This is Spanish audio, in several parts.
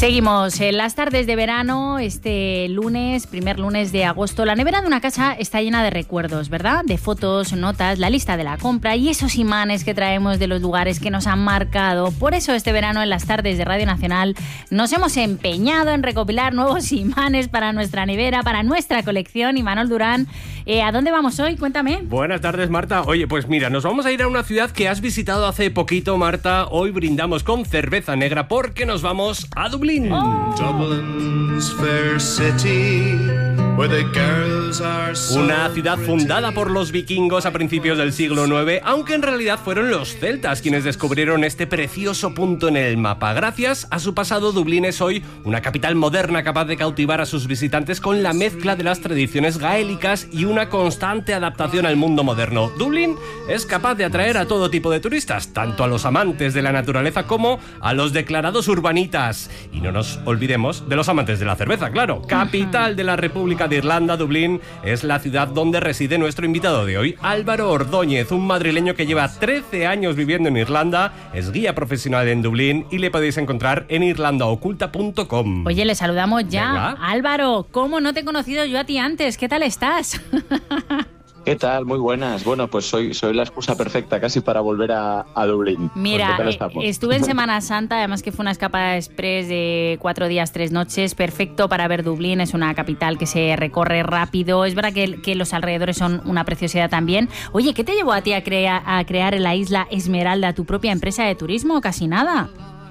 Seguimos en las tardes de verano, este lunes, primer lunes de agosto. La nevera de una casa está llena de recuerdos, ¿verdad? De fotos, notas, la lista de la compra y esos imanes que traemos de los lugares que nos han marcado. Por eso este verano en las tardes de Radio Nacional nos hemos empeñado en recopilar nuevos imanes para nuestra nevera, para nuestra colección. Y Manuel Durán, ¿a dónde vamos hoy? Cuéntame. Buenas tardes, Marta. Oye, pues mira, nos vamos a ir a una ciudad que has visitado hace poquito, Marta. Hoy brindamos con cerveza negra porque nos vamos a Dublín. Dublin's fair city, where the girls are so una ciudad fundada por los vikingos a principios del siglo IX, aunque en realidad fueron los celtas quienes descubrieron este precioso punto en el mapa. Gracias a su pasado, Dublín es hoy una capital moderna capaz de cautivar a sus visitantes con la mezcla de las tradiciones gaélicas y una constante adaptación al mundo moderno. Dublín es capaz de atraer a todo tipo de turistas, tanto a los amantes de la naturaleza como a los declarados urbanitas. Y no nos olvidemos de los amantes de la cerveza, claro. Capital de la República de Irlanda, Dublín es la ciudad donde reside nuestro invitado de hoy, Álvaro Ordóñez, un madrileño que lleva 13 años viviendo en Irlanda, es guía profesional en Dublín y le podéis encontrar en irlandaoculta.com. Oye, le saludamos ya. Venga. Álvaro, ¿cómo no te he conocido yo a ti antes? ¿Qué tal estás? ¿Qué tal? Muy buenas. Bueno, pues soy la excusa perfecta casi para volver a Dublín. Mira, Pues, estuve en Semana Santa, además que fue una escapada express de 4 días, 3 noches, perfecto para ver Dublín, es una capital que se recorre rápido, es verdad que los alrededores son una preciosidad también. Oye, ¿qué te llevó a ti a crear en la isla Esmeralda tu propia empresa de turismo? Casi nada.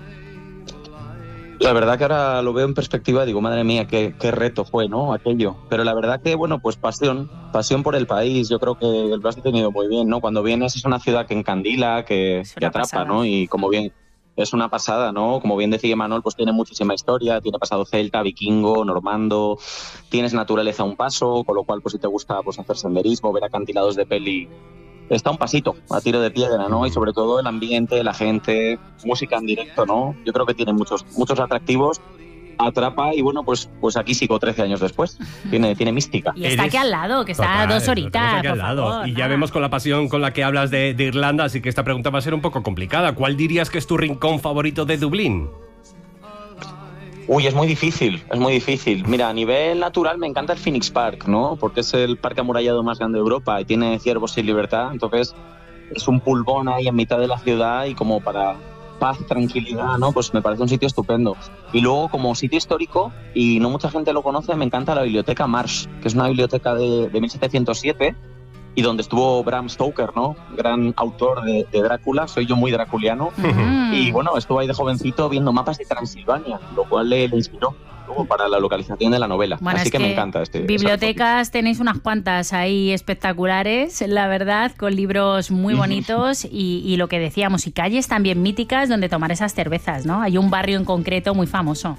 La verdad que ahora lo veo en perspectiva, digo, madre mía, qué reto fue, ¿no? Aquello. Pero la verdad que, bueno, pues pasión por el país. Yo creo que lo has tenido muy bien, ¿no? Cuando vienes es una ciudad que encandila, que atrapa, pasada, ¿no? Y como bien, es una pasada, ¿no? Como bien decía Manuel, pues tiene muchísima historia, tiene pasado celta, vikingo, normando, tienes naturaleza a un paso, con lo cual, pues si te gusta pues hacer senderismo, ver acantilados de peli, está un pasito, a tiro de piedra, ¿no? Y sobre todo el ambiente, la gente, música en directo, ¿no? Yo creo que tiene muchos atractivos, atrapa y bueno, pues aquí sigo 13 años después. Tiene mística. Y está aquí al lado, que está 2 horitas, aquí al lado. Favor, y nada. ya vemos con la pasión con la que hablas de Irlanda, así que esta pregunta va a ser un poco complicada. ¿Cuál dirías que es tu rincón favorito de Dublín? Uy, es muy difícil. Mira, a nivel natural me encanta el Phoenix Park, ¿no? Porque es el parque amurallado más grande de Europa y tiene ciervos sin libertad, entonces es un pulmón ahí en mitad de la ciudad y como para paz, tranquilidad, ¿no? Pues me parece un sitio estupendo. Y luego, como sitio histórico, y no mucha gente lo conoce, me encanta la biblioteca Marsh, que es una biblioteca de 1707 y donde estuvo Bram Stoker, ¿no? Gran autor de Drácula, soy yo muy draculiano. Y bueno, estuvo ahí de jovencito viendo mapas de Transilvania, lo cual le inspiró luego para la localización de la novela. Bueno, así que me encanta bibliotecas tenéis unas cuantas ahí espectaculares, la verdad, con libros muy bonitos y lo que decíamos, y calles también míticas donde tomar esas cervezas, ¿no? Hay un barrio en concreto muy famoso.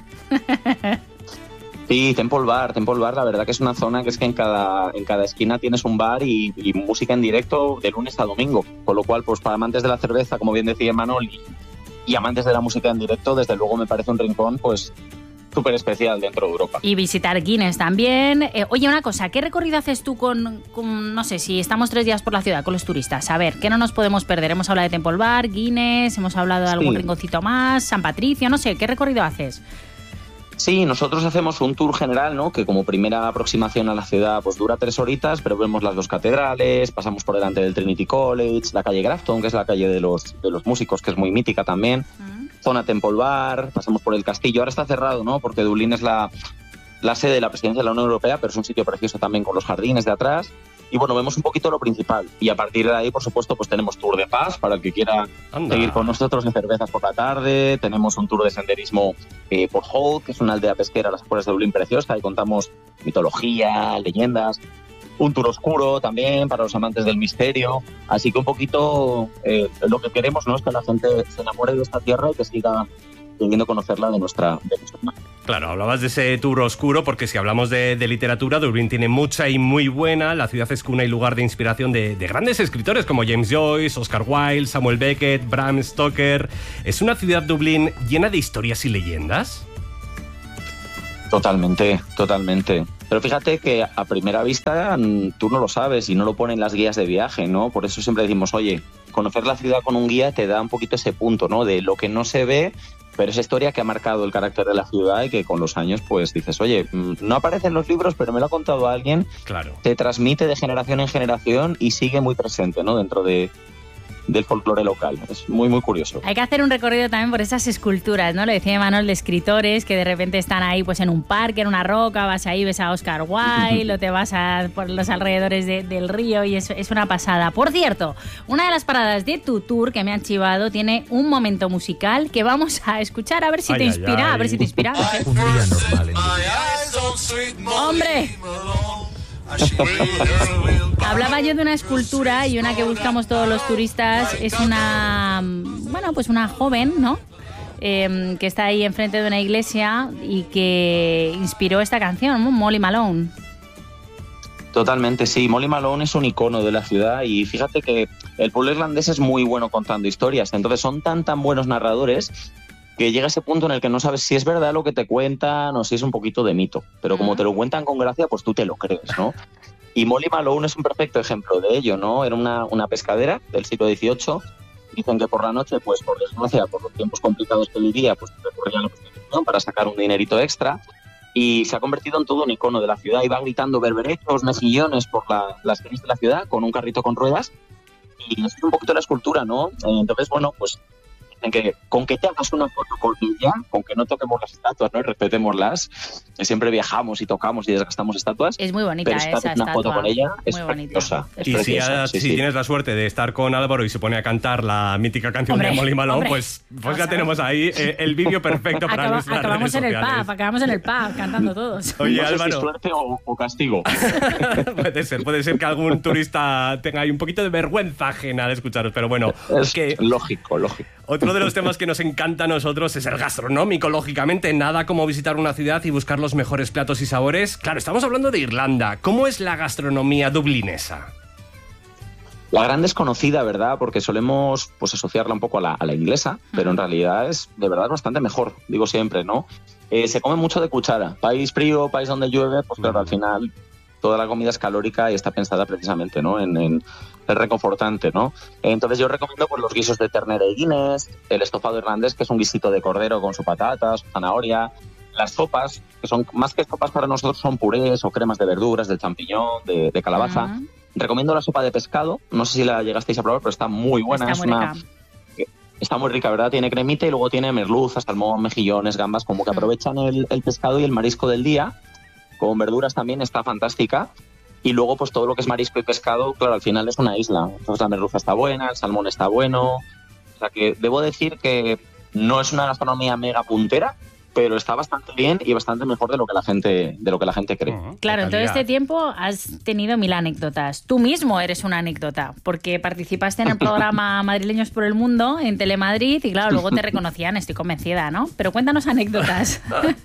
Sí, Temple Bar, la verdad que es una zona que es que en cada esquina tienes un bar y música en directo de lunes a domingo, con lo cual pues para amantes de la cerveza, como bien decía Manuel, y amantes de la música en directo, desde luego me parece un rincón pues súper especial dentro de Europa. Y visitar Guinness también. Oye, una cosa, ¿qué recorrido haces tú con, no sé, si estamos 3 días por la ciudad con los turistas? A ver, ¿qué no nos podemos perder? Hemos hablado de Temple Bar, Guinness, hemos hablado de algún rinconcito más, San Patricio, no sé, ¿qué recorrido haces? Sí, nosotros hacemos un tour general, ¿no? Que como primera aproximación a la ciudad pues dura 3 horitas, pero vemos las 2 catedrales, pasamos por delante del Trinity College, la calle Grafton, que es la calle de los músicos, que es muy mítica también, zona Temple Bar, pasamos por el castillo. Ahora está cerrado, ¿no? Porque Dublín es la sede de la presidencia de la Unión Europea, pero es un sitio precioso también con los jardines de atrás. Y bueno, vemos un poquito lo principal. Y a partir de ahí, por supuesto, pues tenemos Tour de Paz para el que quiera seguir con nosotros en cervezas por la tarde. Tenemos un tour de senderismo por Holt, que es una aldea pesquera a las afueras de Dublín preciosa. Ahí contamos mitología, leyendas. Un tour oscuro también para los amantes del misterio. Así que un poquito lo que queremos, ¿no? Es que la gente se enamore de esta tierra y que siga queriendo conocerla de nuestra imagen. Claro, hablabas de ese tour oscuro porque si hablamos de literatura, Dublín tiene mucha y muy buena. La ciudad es cuna y lugar de inspiración de grandes escritores como James Joyce, Oscar Wilde, Samuel Beckett, Bram Stoker. ¿Es una ciudad, Dublín, llena de historias y leyendas? Totalmente. Pero fíjate que a primera vista tú no lo sabes y no lo ponen las guías de viaje, ¿no? Por eso siempre decimos, oye, conocer la ciudad con un guía te da un poquito ese punto, ¿no? De lo que no se ve, pero esa historia que ha marcado el carácter de la ciudad y que con los años pues dices, oye, no aparece en los libros, pero me lo ha contado alguien, Claro. te transmite de generación en generación y sigue muy presente, ¿no? Dentro del folclore local. Es muy, muy curioso. Hay que hacer un recorrido también por esas esculturas, ¿no? Lo decía Manuel, de escritores que de repente están ahí pues en un parque, en una roca, vas ahí, ves a Oscar Wilde, o te vas por los alrededores del río y es una pasada. Por cierto, una de las paradas de tu tour que me han chivado tiene un momento musical que vamos a escuchar a ver si te inspira, a ver si te inspira. No sé. Un día normal en Dublín. ¡Hombre! Hablaba yo de una escultura y una que buscamos todos los turistas. Es una, bueno, pues una joven, ¿no? Que está ahí enfrente de una iglesia y que inspiró esta canción, ¿no? Molly Malone. Totalmente, sí. Molly Malone es un icono de la ciudad y fíjate que el pueblo irlandés es muy bueno contando historias. Entonces son tan buenos narradores que llega ese punto en el que no sabes si es verdad lo que te cuentan o si es un poquito de mito. Pero como te lo cuentan con gracia, pues tú te lo crees, ¿no? Y Molly Malone es un perfecto ejemplo de ello, ¿no? Era una pescadera del siglo XVIII. Dicen que por la noche, pues por desgracia, por los tiempos complicados que vivía, pues recurría a la prostitución para sacar un dinerito extra. Y se ha convertido en todo un icono de la ciudad. Iba gritando berberechos, mejillones por las calles de la ciudad con un carrito con ruedas. Y es un poquito la escultura, ¿no? Entonces, bueno, pues en que con que te hagas una foto con ella, con que no toquemos las estatuas, ¿no? Y respetémoslas, que siempre viajamos y tocamos y desgastamos estatuas. Es muy bonita pero esa una foto con ella es muy bonita. preciosa. Es Y preciosa, si tienes la suerte de estar con Álvaro y se pone a cantar la mítica canción de Molly Malone, pues ya tenemos ahí el vídeo perfecto para nuestras acabamos redes sociales. Acabamos en el pub cantando todos. Oye, no sé Álvaro. si suerte o castigo. puede ser que algún turista tenga ahí un poquito de vergüenza ajena de escucharos, pero bueno, Es que lógico. otro de los temas que nos encanta a nosotros es el gastronómico, lógicamente. Nada como visitar una ciudad y buscar los mejores platos y sabores. Claro, estamos hablando de Irlanda. ¿Cómo es la gastronomía dublinesa? La gran desconocida, ¿verdad? Porque solemos pues asociarla un poco a la inglesa, pero en realidad es de verdad bastante mejor, digo siempre, ¿no? Se come mucho de cuchara. País frío, país donde llueve, pues claro, al final toda la comida es calórica y está pensada precisamente, ¿no? En el reconfortante, ¿no? Entonces yo recomiendo pues los guisos de ternera y guinness, el estofado irlandés, que es un guisito de cordero con su patata, su zanahoria, las sopas, que son más que sopas para nosotros, son purés o cremas de verduras, de champiñón, de calabaza. Recomiendo la sopa de pescado, no sé si la llegasteis a probar, pero está muy buena. Está muy rica, ¿verdad? Tiene cremita y luego tiene merluza, salmón, mejillones, gambas, como que aprovechan el pescado y el marisco del día. Con verduras también está fantástica. Y luego, pues todo lo que es marisco y pescado, claro, al final es una isla. Entonces la merluza está buena, el salmón está bueno. O sea que debo decir que no es una gastronomía mega puntera, pero está bastante bien y bastante mejor de lo que la gente cree. Claro, en todo este tiempo has tenido 1000 anécdotas. Tú mismo eres una anécdota, porque participaste en el programa Madrileños por el Mundo en Telemadrid y claro, luego te reconocían, estoy convencida, ¿no? Pero cuéntanos anécdotas.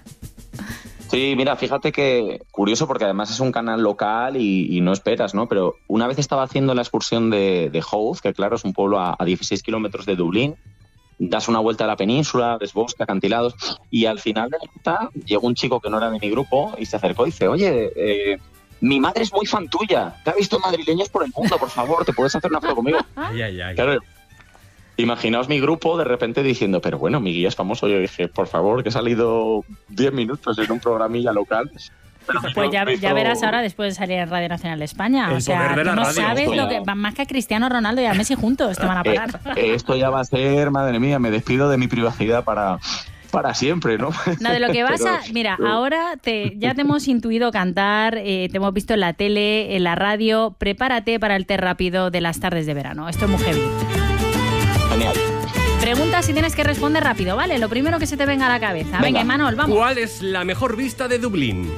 Sí, mira, fíjate que curioso porque además es un canal local y no esperas, ¿no? Pero una vez estaba haciendo la excursión de Howth, que claro, es un pueblo a 16 kilómetros de Dublín. Das una vuelta a la península, ves bosque, acantilados, y al final de la ruta llegó un chico que no era de mi grupo y se acercó y dice, oye, mi madre es muy fan tuya, te ha visto Madrileños por el Mundo, por favor, ¿te puedes hacer una foto conmigo? Claro, imaginaos mi grupo de repente diciendo, pero bueno, mi guía es famoso. Yo dije, por favor, que he salido 10 minutos en un programilla local. Pues ya verás ahora después de salir en Radio Nacional de España. O sea, tú no sabes lo que... Más que a Cristiano Ronaldo y a Messi juntos te van a parar. Esto ya va a ser, madre mía, me despido de mi privacidad para siempre, ¿no? No, de lo que vas a... Mira, ahora ya te hemos intuido cantar, te hemos visto en la tele, en la radio. Prepárate para el té rápido de las tardes de verano. Esto es muy heavy. Genial. Pregunta si tienes que responder rápido, ¿vale? Lo primero que se te venga a la cabeza. Venga, Imanol, vamos. ¿Cuál es la mejor vista de Dublín?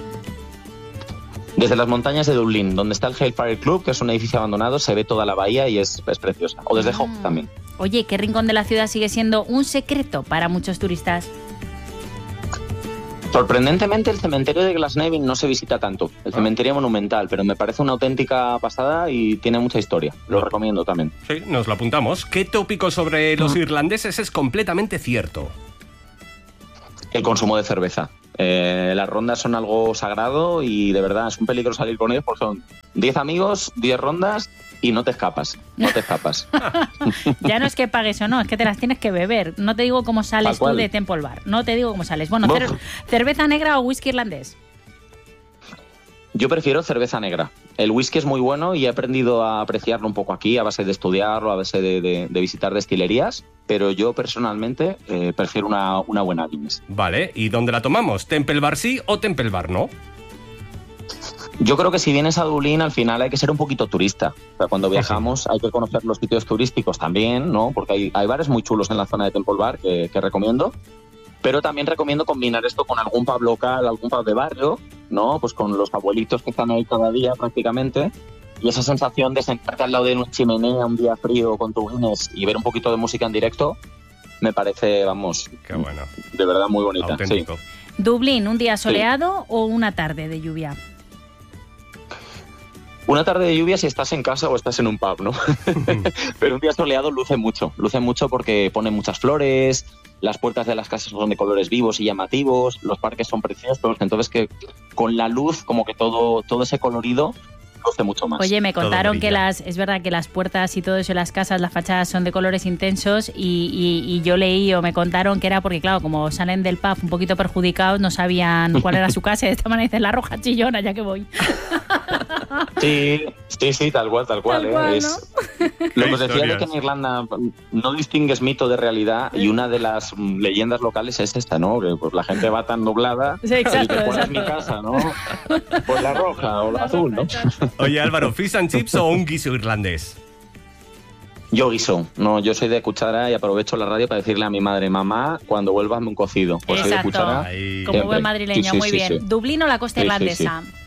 Desde las montañas de Dublín, donde está el Hellfire Club, que es un edificio abandonado, se ve toda la bahía y es preciosa. O desde Howth también. Oye, ¿qué rincón de la ciudad sigue siendo un secreto para muchos turistas? Sorprendentemente, el cementerio de Glasnevin no se visita tanto. El cementerio monumental, pero me parece una auténtica pasada y tiene mucha historia. Lo recomiendo también. Sí, nos lo apuntamos. ¿Qué tópico sobre los irlandeses es completamente cierto? El consumo de cerveza. Las rondas son algo sagrado y de verdad es un peligro salir con ellos porque son 10 amigos, 10 rondas y no te escapas. Ya no es que pagues o no, es que te las tienes que beber. No te digo cómo sales tú de Temple Bar. No te digo cómo sales. Bueno, ¿cerveza negra o whisky irlandés? Yo prefiero cerveza negra. El whisky es muy bueno y he aprendido a apreciarlo un poco aquí a base de estudiarlo, a base de visitar destilerías, pero yo personalmente prefiero una buena Guinness. Vale, ¿y dónde la tomamos? ¿Temple Bar sí o Temple Bar no? Yo creo que si vienes a Dublín, al final hay que ser un poquito turista. O sea, cuando viajamos hay que conocer los sitios turísticos también, ¿no? Porque hay bares muy chulos en la zona de Temple Bar que recomiendo. Pero también recomiendo combinar esto con algún pub local, algún pub de barrio, ¿no? Pues con los abuelitos que están ahí cada día prácticamente. Y esa sensación de sentarte al lado de una chimenea un día frío con tu Guinness y ver un poquito de música en directo, me parece, vamos, qué bueno, de verdad muy bonita. Auténtico. Sí. ¿Dublín, un día soleado o una tarde de lluvia? Una tarde de lluvia si estás en casa o estás en un pub, ¿no? Pero un día soleado luce mucho porque pone muchas flores, las puertas de las casas son de colores vivos y llamativos, los parques son preciosos, entonces que con la luz como que todo ese colorido luce mucho más. Oye, me contaron que es verdad que las puertas y todo eso, las casas, las fachadas son de colores intensos y yo leí o me contaron que era porque, claro, como salen del pub un poquito perjudicados, no sabían cuál era su casa y de esta manera dicen la roja chillona, ya que voy. Sí, tal cual. Tal cual, ¿no? Lo que os decía de que en Irlanda no distingues mito de realidad y una de las leyendas locales es esta, ¿no? Que pues la gente va tan nublada sí, exacto, y te pones mi casa, ¿no? Pues la roja o la azul, ¿no? Oye, Álvaro, ¿fish and chips o un guiso irlandés? Yo guiso, no, yo soy de cuchara y aprovecho la radio para decirle a mi madre, mamá, cuando vuelvas hazme un cocido. Pues soy de cuchara. Ahí. Como buen madrileño, muy bien. Sí. ¿Dublín o la costa irlandesa? Sí.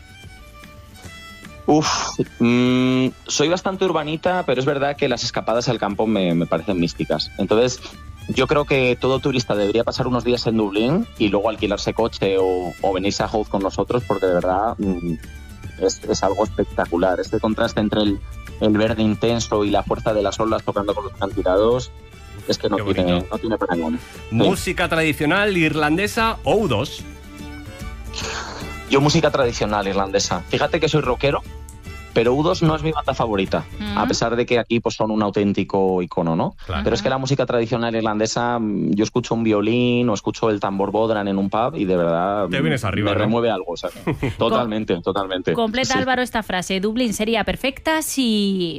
Soy bastante urbanita, pero es verdad que las escapadas al campo me parecen místicas. Entonces, yo creo que todo turista debería pasar unos días en Dublín y luego alquilarse coche o venirse a Howth con nosotros, porque de verdad es algo espectacular. Este contraste entre el verde intenso y la fuerza de las olas tocando con los acantilados es que no tiene parangón. ¿Música tradicional irlandesa o U2? Yo música tradicional irlandesa. Fíjate que soy rockero, pero U2 no es mi banda favorita, a pesar de que aquí pues, son un auténtico icono, ¿no? Claro. Pero es que la música tradicional irlandesa, yo escucho un violín o escucho el tambor bodhran en un pub y de verdad te vienes arriba, me ¿no? remueve algo. O sea, totalmente. Completa, sí. Álvaro, esta frase. Dublín sería perfecta si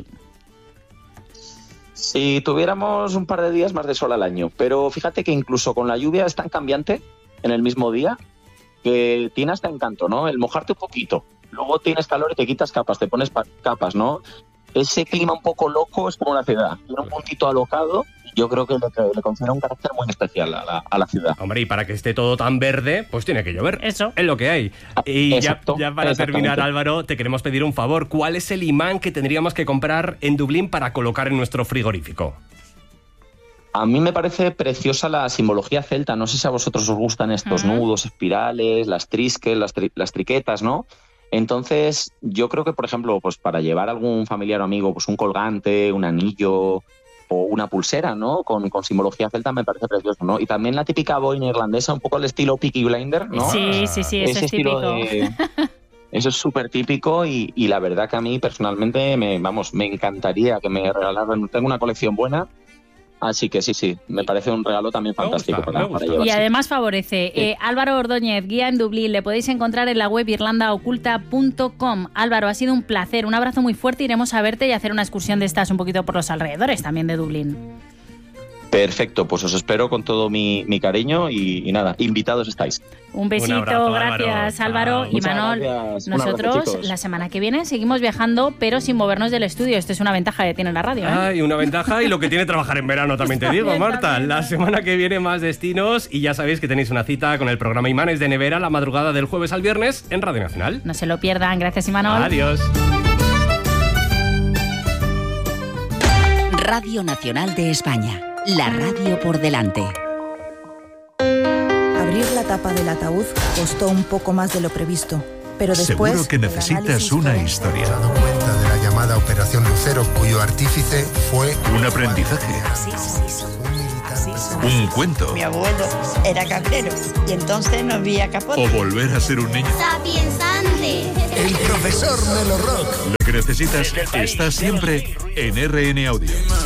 tuviéramos un par de días más de sol al año. Pero fíjate que incluso con la lluvia es tan cambiante en el mismo día que tiene hasta encanto, ¿no? El mojarte un poquito, luego tienes calor y te quitas capas, te pones capas, ¿no? Ese clima un poco loco es como la ciudad, tiene un puntito alocado y yo creo que le confiere un carácter muy especial a la ciudad. Hombre, y para que esté todo tan verde, pues tiene que llover. Eso. Es lo que hay. Y exacto, ya para terminar, Álvaro, te queremos pedir un favor. ¿Cuál es el imán que tendríamos que comprar en Dublín para colocar en nuestro frigorífico? A mí me parece preciosa la simbología celta. No sé si a vosotros os gustan estos nudos, espirales, las trisques, las triquetas, ¿no? Entonces, yo creo que, por ejemplo, pues para llevar a algún familiar o amigo, pues un colgante, un anillo o una pulsera, ¿no? Con simbología celta me parece precioso, ¿no? Y también la típica boina irlandesa, un poco al estilo Peaky Blinder, ¿no? Sí, eso es típico. Eso es súper típico y la verdad que a mí personalmente me encantaría que me regalaran. Tengo una colección buena. Así que sí, me parece un regalo también fantástico para llevarse. Y además favorece. Álvaro Ordóñez, guía en Dublín, le podéis encontrar en la web irlandaoculta.com. Álvaro, ha sido un placer, un abrazo muy fuerte, iremos a verte y hacer una excursión de estas un poquito por los alrededores también de Dublín. Perfecto, pues os espero con todo mi cariño y nada, invitados estáis. Un besito, un abrazo, gracias Álvaro y Muchas Manol. gracias. Nosotros la semana que viene seguimos viajando, pero sin movernos del estudio. Esto es una ventaja que tiene la radio. Y una ventaja y lo que tiene trabajar en verano, también te digo, Marta. También. La semana que viene más destinos y ya sabéis que tenéis una cita con el programa Imanes de Nevera la madrugada del jueves al viernes en Radio Nacional. No se lo pierdan, gracias Imanol. Adiós. Radio Nacional de España. La radio por delante. Abrir la tapa del ataúd costó un poco más de lo previsto. pero después... Seguro que necesitas una historia. ¿Te has dado cuenta de la llamada Operación Lucero, cuyo artífice fue... Un aprendizaje. Un cuento. Mi abuelo era cabrero y entonces no había capote. O volver a ser un niño. Sapiensante. El profesor Melo Rock. Lo que necesitas está siempre en RN Audio.